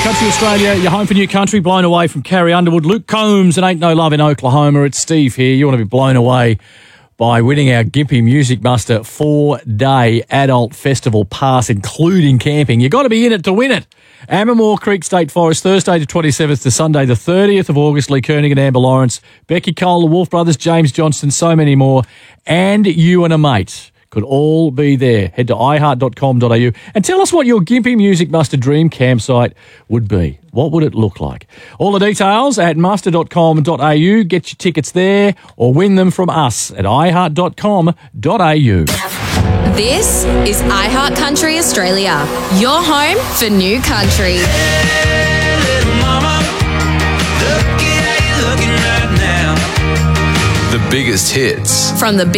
Country Australia, your home for new country, blown away from Carrie Underwood, Luke Combs, and Ain't No Love in Oklahoma. It's Steve here. You want to be blown away by winning our Gympie Music Muster 4-day adult festival pass, including camping. You've got to be in it to win it. Ammermoor Creek State Forest, Thursday the 27th to Sunday the 30th of August. Lee Koenig and Amber Lawrence, Becky Cole, the Wolf Brothers, James Johnston, so many more. And you and a mate could all be there. Head to iheart.com.au and tell us what your Gympie Music Muster dream campsite would be. What would it look like? All the details at muster.com.au. Get your tickets there or win them from us at iheart.com.au. This is iHeart Country Australia, your home for new country. Hey, little mama, look at how you're looking right now. The biggest hits. From the